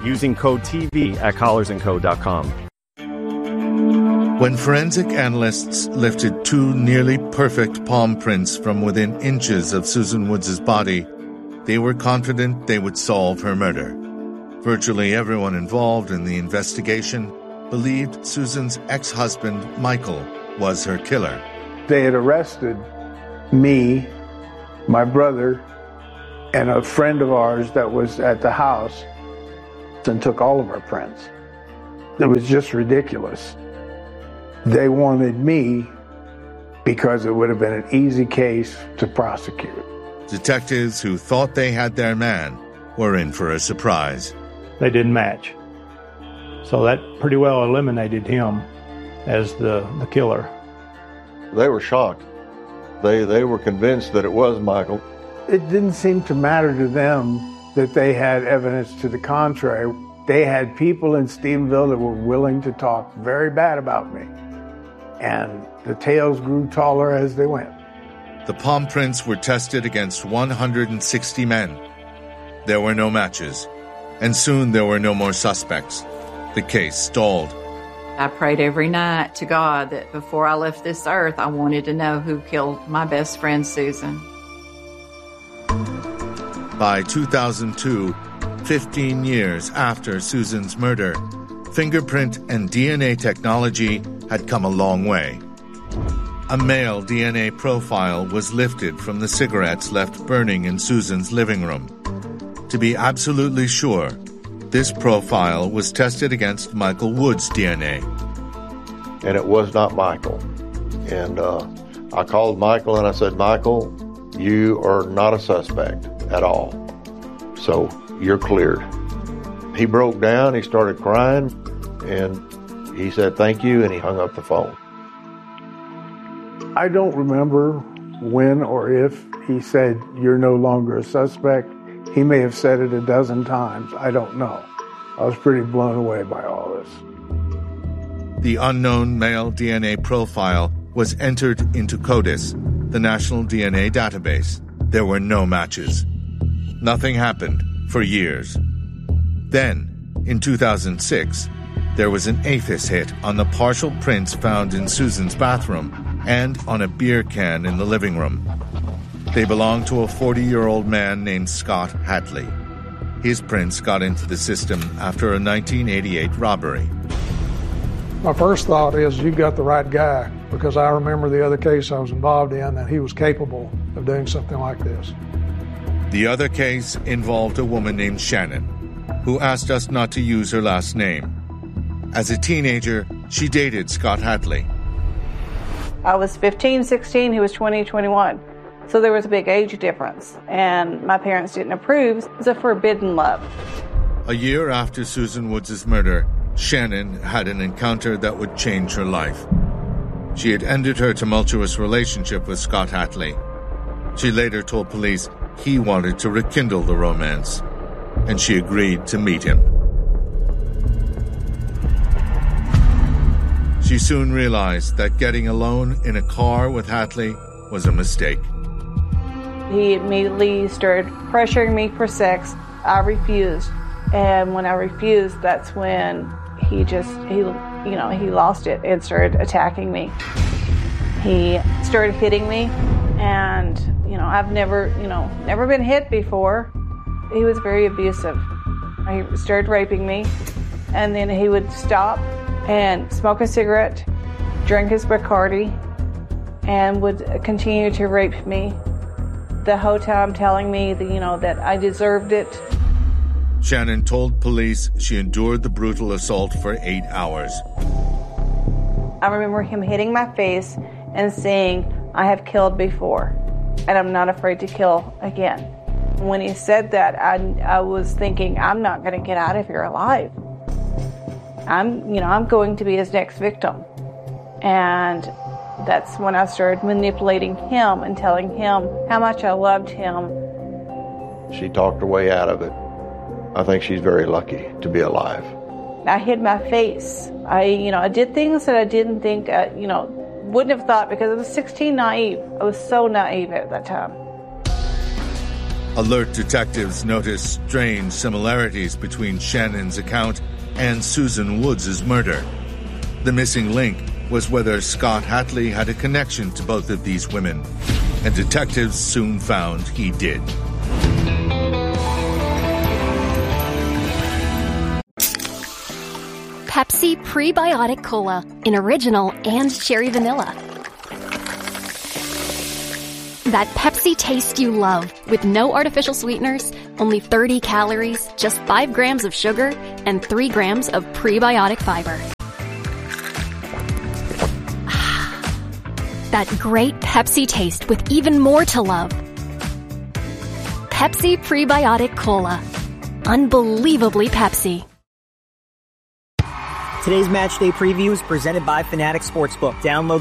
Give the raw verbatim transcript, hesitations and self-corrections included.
using code T V at collars and co dot com. When forensic analysts lifted two nearly perfect palm prints from within inches of Susan Woods' body, they were confident they would solve her murder. Virtually everyone involved in the investigation believed Susan's ex-husband, Michael, was her killer. They had arrested me, my brother, and a friend of ours that was at the house and took all of our prints. It was just ridiculous. They wanted me because it would have been an easy case to prosecute. Detectives who thought they had their man were in for a surprise. They didn't match. So that pretty well eliminated him as the, the killer. They were shocked. They, they were convinced that it was Michael. It didn't seem to matter to them that they had evidence to the contrary. They had people in Stephenville that were willing to talk very bad about me. And the tales grew taller as they went. The palm prints were tested against one hundred sixty men. There were no matches, and soon there were no more suspects. The case stalled. I prayed every night to God that before I left this earth, I wanted to know who killed my best friend, Susan. By two thousand two, fifteen years after Susan's murder, fingerprint and D N A technology had come a long way. A male D N A profile was lifted from the cigarettes left burning in Susan's living room. To be absolutely sure, this profile was tested against Michael Wood's D N A. And it was not Michael. And uh, I called Michael and I said, Michael, you are not a suspect at all. So you're cleared. He broke down, he started crying, and he said thank you, and he hung up the phone. I don't remember when or if he said, you're no longer a suspect. He may have said it a dozen times. I don't know. I was pretty blown away by all this. The unknown male D N A profile was entered into CODIS, the National D N A Database. There were no matches. Nothing happened for years. Then, in two thousand six, there was an APHIS hit on the partial prints found in Susan's bathroom and on a beer can in the living room. They belonged to a forty-year-old man named Scott Hatley. His prints got into the system after a nineteen eighty-eight robbery. My first thought is you got the right guy, because I remember the other case I was involved in that he was capable of doing something like this. The other case involved a woman named Shannon, who asked us not to use her last name. As a teenager, she dated Scott Hatley. I was fifteen, sixteen, he was twenty, twenty-one. So there was a big age difference, and my parents didn't approve. It was a forbidden love. A year after Susan Woods' murder, Shannon had an encounter that would change her life. She had ended her tumultuous relationship with Scott Hatley. She later told police he wanted to rekindle the romance, and she agreed to meet him. She soon realized that getting alone in a car with Hatley was a mistake. He immediately started pressuring me for sex. I refused. And when I refused, that's when he just, he, you know, he lost it and started attacking me. He started hitting me, and, you know, I've never, you know, never been hit before. He was very abusive. He started raping me, and then he would stop and smoke a cigarette, drink his Bacardi, and would continue to rape me. The whole time telling me that, you know, that I deserved it. Shannon told police she endured the brutal assault for eight hours. I remember him hitting my face and saying, I have killed before, and I'm not afraid to kill again. When he said that, I, I was thinking, I'm not going to get out of here alive. I'm, you know, I'm going to be his next victim. And that's when I started manipulating him and telling him how much I loved him. She talked her way out of it. I think she's very lucky to be alive. I hid my face. I, you know, I did things that I didn't think, uh, you know, wouldn't have thought, because I was sixteen, naive. I was so naive at that time. Alert detectives noticed strange similarities between Shannon's account and Susan Woods' murder. The missing link was whether Scott Hatley had a connection to both of these women, and detectives soon found he did. Pepsi Prebiotic Cola in original and cherry vanilla. That Pepsi taste you love with no artificial sweeteners, only thirty calories, just five grams of sugar, and three grams of prebiotic fiber. That great Pepsi taste with even more to love. Pepsi Prebiotic Cola. Unbelievably Pepsi. Today's Match Day Preview is presented by Fanatics Sportsbook. Download